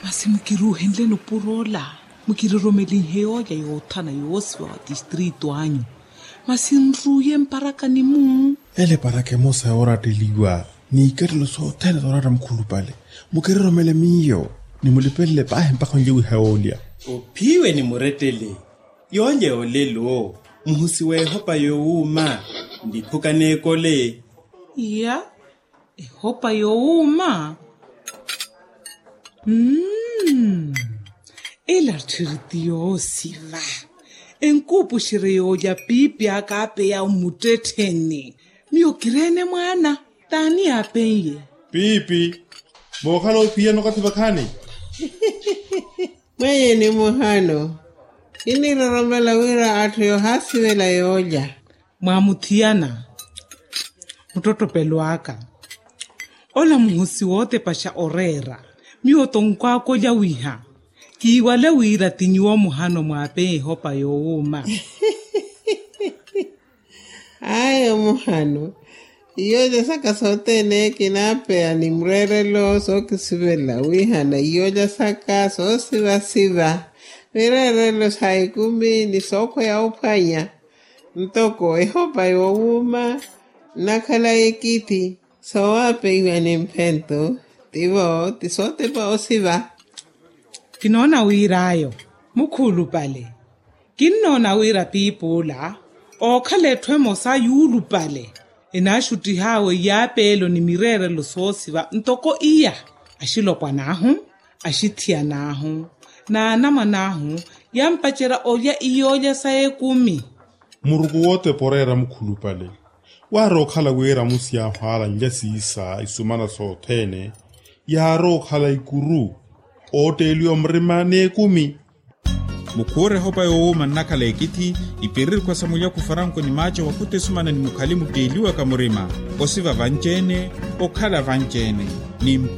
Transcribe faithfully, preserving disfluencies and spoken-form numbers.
Masi mukiruhenle no purola. Mukiromeli heo ya yotana yoswa district wanyu. Masi nruye mparaka ni mu. Ele parake mosa ora deliwa. Ni kerlo so tele dorara mkhulu pale. Mukiromele miyo. Ni mulipele pahe mpaka njewi haolia. Upiwe ni muretele. Yonye olelo. Muhusiwe hopa youma. Ndipuka nekole. Ya. E hopa youma. Mmm. Ela tirtio siva. Enkupu shireo ya pipi akape ya umuteteni. Miyo kirene mwana. Tani apenye. Pipi. Mwakalo pia nokati bakani. Mwenye ni muhano. Ini roromela wira atu yo hasiwela yoja. Mwamutiana. Mtoto peluaka. Ola muhusi wote pasha orera. Miyo tonkwa koja wiha. Kiwale wira tinyuwa muhano mwape hopa youma. Ayo muhano. Yoja saka sote ne kinape animrere lo so kisibela wiha na yoja saka so siva siva. Mirere lo saikumi ni soko ya upanya. Ntoko ehopa youma. Nakala ekiti. So wape iwa nimpento. Tivo tisote pa osiva. Kinona wirayo. Mukulu pale. Kinona wira pipula. O kale twemo sa yulu pale. Inashuti hawe ya pelo ni mirere lo sosiva. Ntoko iya. Ashilo pa nahu. Ashitia nahu. Na anama nahu. Yampachera oya iyoja sae kumi. Murugu wote porera mkhulu pale. Waro khala wera musia hwala njasi isa isumana sotene. Yaro khala ikuru. Ote ilio mrima ne kumi. Mukure hopa youma nakala ekiti. Ipirir kwa samulia kufaranko ni macho wakute sumana ni mukalimu teliwa kamurima. Osiva vanjene. Okala vanjene. Ni